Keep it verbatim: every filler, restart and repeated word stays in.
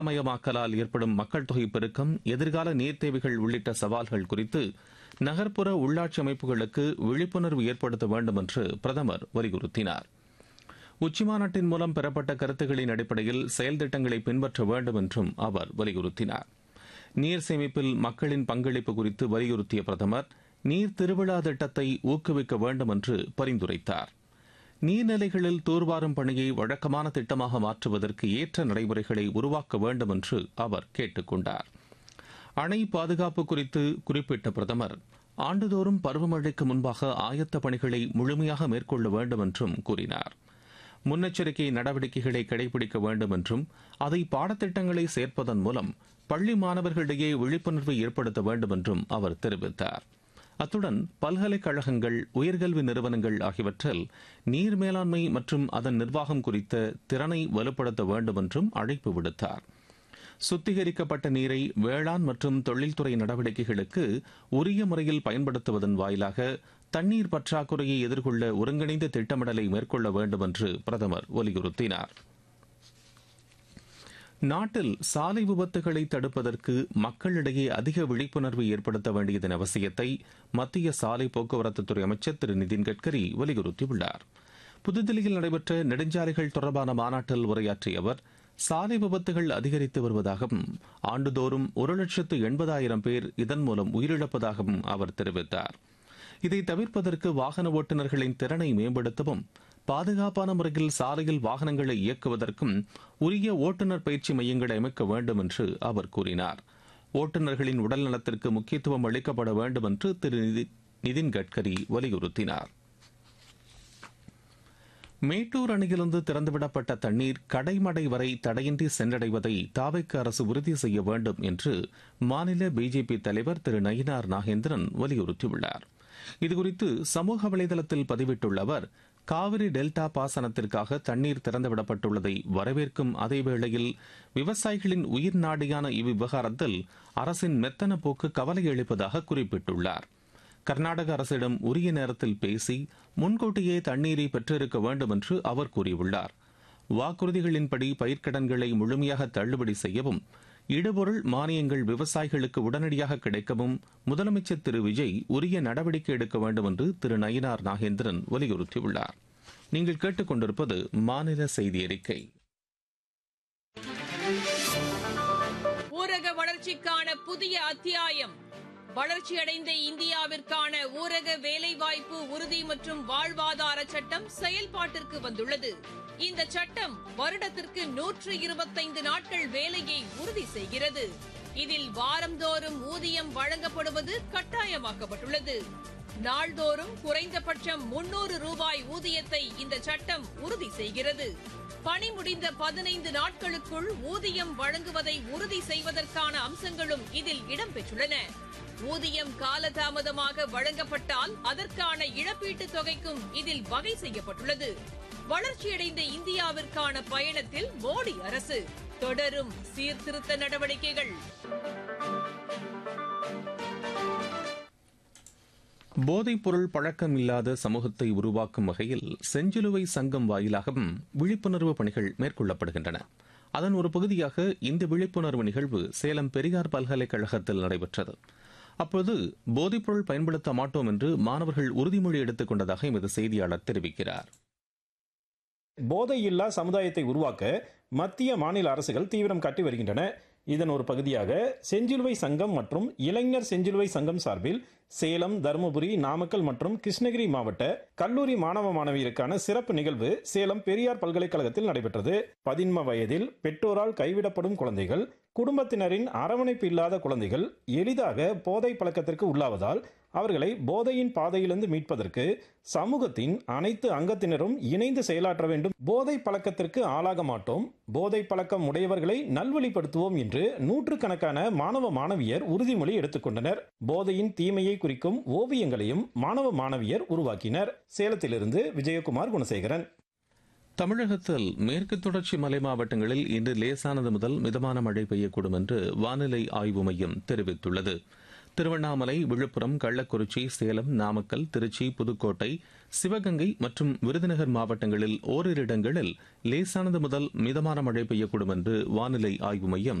மயமாக்கலால் ஏற்படும் மக்கள் தொகை பெருக்கம், எதிர்கால நீர் தேவைகள் உள்ளிட்ட சவால்கள் குறித்து நகர்ப்புற உள்ளாட்சி அமைப்புகளுக்கு விழிப்புணர்வு ஏற்படுத்த வேண்டும் என்று பிரதமர் வலியுறுத்தினார். உச்சிமாநாட்டின் மூலம் பெறப்பட்ட கருத்துக்களின் அடிப்படையில் செயல் திட்டங்களை பின்பற்ற வேண்டும் என்றும் அவர் வலியுறுத்தினார். நீர் சேமிப்பில் மக்களின் பங்களிப்பு குறித்து வலியுறுத்திய பிரதமர் நீர் திருவிழா திட்டத்தை ஊக்குவிக்க வேண்டும் என்று பரிந்துரைத்தார். நீர்நிலைகளில் தூர்வாரும் பணியை வழக்கமான திட்டமாக மாற்றுவதற்கு ஏற்ற நடைமுறைகளை உருவாக்க வேண்டும் என்று அவர் கேட்டுக் கொண்டார். அணை பாதுகாப்பு குறித்து குறிப்பிட்ட பிரதமர் ஆண்டுதோறும் பருவமழைக்கு முன்பாக ஆயத்த பணிகளை முழுமையாக மேற்கொள்ள வேண்டும் என்றும் கூறினார். முன்னெச்சரிக்கை நடவடிக்கைகளை கடைபிடிக்க வேண்டும் என்றும் அதை பாடத்திட்டங்களை சேர்ப்பதன் மூலம் பள்ளி மாணவர்களிடையே விழிப்புணர்வை ஏற்படுத்த வேண்டும் என்றும் அவர் தெரிவித்தார். அத்துடன் பல்கலைக்கழகங்கள், உயர்கல்வி நிறுவனங்கள் ஆகியவற்றில் நீர் மேலாண்மை மற்றும் அதன் நிர்வாகம் குறித்த திறனை வலுப்படுத்த வேண்டும் என்றும் அழைப்பு விடுத்தார். சுத்திகரிக்கப்பட்ட நீரை வேளாண் மற்றும் தொழில்துறை நடவடிக்கைகளுக்கு உரிய முறையில் பயன்படுத்துவதன் வாயிலாக தண்ணீர் பற்றாக்குறையை எதிர்கொள்ள ஒருங்கிணைந்த திட்டமிடலை மேற்கொள்ள வேண்டும் என்று பிரதமர் வலியுறுத்தினார். நாட்டில் சாலை விபத்துகளை தடுப்பதற்கு மக்களிடையே அதிக விழிப்புணர்வு ஏற்படுத்த வேண்டியதன் அவசியத்தை மத்திய சாலை போக்குவரத்துத்துறை அமைச்சர் திரு நிதின் கட்கரி வலியுறுத்தியுள்ளார். புதுதில்லியில் நடைபெற்ற நெடுஞ்சாலைகள் தொடர்பான மாநாட்டில் உரையாற்றிய அவர் சாலை விபத்துகள் அதிகரித்து வருவதாகவும் ஆண்டுதோறும் ஒரு லட்சத்து எண்பதாயிரம் பேர் இதன் மூலம் உயிரிழப்பதாகவும் அவர் தெரிவித்தார். இதை தவிர்ப்பதற்கு வாகன ஓட்டுநர்களின் திறனை மேம்படுத்தவும், பாதுகாப்பான முறையில் சாலையில் வாகனங்களை இயக்குவதற்கும் உரிய ஓட்டுநர் பயிற்சி மையங்களை அமைக்க வேண்டும் என்று அவர் கூறினார். ஓட்டுநர்களின் உடல் நலத்திற்கு முக்கியத்துவம் அளிக்கப்பட வேண்டும் என்று திரு நிதின் கட்கரி வலியுறுத்தினார். மேட்டூர் அணையிலிருந்து திறந்துவிடப்பட்ட தண்ணீர் கடைமடை வரை தடையின்றி சென்றடைவதை தாவேக்கா அரசு உறுதி செய்ய வேண்டும் என்று மாநில பிஜேபி தலைவர் திரு நயினார் நாகேந்திரன் வலியுறுத்தியுள்ளார். இதுகுறித்து சமூக வலைதளத்தில் பதிவிட்டுள்ள அவர், காவிரி டெல்டா பாசனத்திற்காக தண்ணீர் திறந்துவிடப்பட்டுள்ளதை வரவேற்கும் அதேவேளையில் விவசாயிகளின் உயிர் நாடியான இவ்விவகாரத்தில் அரசின் மெத்தன போக்கு கவலை அளிப்பதாக குறிப்பிட்டுள்ளார். கர்நாடக அரசிடம் உரிய நேரத்தில் பேசி முன்கூட்டியே தண்ணீரை பெற்றிருக்க வேண்டும் என்று அவர் கூறியுள்ளார். வாக்குறுதிகளின்படி பயிர்க்கடன்களை முழுமையாக தள்ளுபடி செய்யவும், இடுபொருள் மானியங்கள் விவசாயிகளுக்கு உடனடியாக கிடைக்கவும் முதலமைச்சர் திரு விஜய் உரிய நடவடிக்கை எடுக்க வேண்டும் என்று திரு நயினார் நாகேந்திரன் வலியுறுத்தியுள்ளார். நீங்கள் கேட்டுக்கொண்டிருப்பது மாநில செய்தி அறிக்கை. ஊரக வளர்ச்சிக்கான புதிய அத்தியாயம். வளர்ச்சியடைந்த இந்தியாவிற்கான ஊரக வேலைவாய்ப்பு உறுதி மற்றும் வாழ்வாதார சட்டம் செயல்பாட்டிற்கு வந்துள்ளது. இந்த சட்டம் வருடத்திற்கு நூற்று இருபத்தைந்து நாட்கள் வேலையை உறுதி செய்கிறது. இதில் வாரந்தோறும் ஊதியம் வழங்கப்படுவது கட்டாயமாக்கப்பட்டுள்ளது. நாள்தோறும் குறைந்தபட்சம் முன்னூறு ரூபாய் ஊதியத்தை இந்த சட்டம் உறுதி செய்கிறது. பணி முடிந்த பதினைந்து நாட்களுக்குள் ஊதியம் வழங்குவதை உறுதி செய்வதற்கான அம்சங்களும் இதில் இடம்பெற்றுள்ளன. ஊதியம் காலதாமதமாக வழங்கப்பட்டால் அதற்கான இழப்பீட்டுத் தொகைக்கும் இதில் வகை செய்யப்பட்டுள்ளது. வளர்ச்சியடைந்த இந்தியாவிற்கான பயணத்தில் மோடி அரசு தொடரும் சீர்திருத்த நடவடிக்கைகள். போதைப்பொருள் பழக்கம் இல்லாத சமூகத்தை உருவாக்கும் வகையில் செஞ்சிலுவை சங்கம் வாயிலாகவும் விழிப்புணர்வு பணிகள் மேற்கொள்ளப்படுகின்றன. அதன் ஒரு பகுதியாக இந்த விழிப்புணர்வு நிகழ்வு சேலம் பெரியார் பல்கலைக்கழகத்தில் நடைபெற்றது. அப்போது போதைப்பொருள் பயன்படுத்த மாட்டோம் என்று மாணவர்கள் உறுதிமொழி எடுத்துக் கொண்டதாக எமது செய்தியாளர் தெரிவிக்கிறார். போதையில்லா சமுதாயத்தை உருவாக்க மத்திய மாநில அரசுகள் தீவிரம் காட்டி வருகின்றன. இதன் ஒரு பகுதியாக செஞ்சிலுவை சங்கம் மற்றும் இளைஞர் செஞ்சிலுவை சங்கம் சார்பில் சேலம், தருமபுரி, நாமக்கல் மற்றும் கிருஷ்ணகிரி மாவட்ட கல்லூரி மாணவ மாணவியருக்கான சிறப்பு நிகழ்வு சேலம் பெரியார் பல்கலைக்கழகத்தில் நடைபெற்றது. பதின்ம வயதில் பெற்றோரால் கைவிடப்படும் குழந்தைகள், குடும்பத்தினரின் அரவணைப்பு இல்லாத குழந்தைகள் எளிதாக போதை பழக்கத்திற்கு உள்ளாவதால் அவர்களை போதையின் பாதையிலிருந்து மீட்பதற்கு சமூகத்தின் அனைத்து அங்கத்தினரும் இணைந்து செயலாற்ற வேண்டும். போதை பழக்கத்திற்கு ஆளாக மாட்டோம், போதை பழக்கம் உடையவர்களை நல்வழிப்படுத்துவோம் என்று நூற்றுக்கணக்கான மாணவ மாணவியர் உறுதிமொழி எடுத்துக்கொண்டனர். போதையின் தீமையை குறிக்கும் ஓவியங்களையும் மாணவ மாணவியர் உருவாக்கினர். சேலத்திலிருந்து விஜயகுமார் குணசேகரன். தமிழகத்தில் மேற்கு தொடர்ச்சி மலை மாவட்டங்களில் இன்று லேசானது முதல் மிதமான மழை பெய்யக்கூடும் என்று வானிலை ஆய்வு மையம் தெரிவித்துள்ளது. திருவண்ணாமலை, விழுப்புரம், கள்ளக்குறிச்சி, சேலம், நாமக்கல், திருச்சி, புதுக்கோட்டை, சிவகங்கை மற்றும் விருதுநகர் மாவட்டங்களில் ஓரிரு இடங்களில் லேசானது முதல் மிதமான மழை பெய்யக்கூடும் என்று வானிலை ஆய்வு மையம்